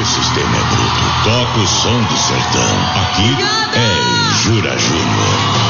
O sistema é bruto. Toca o som do sertão. Aqui é Jura Júnior.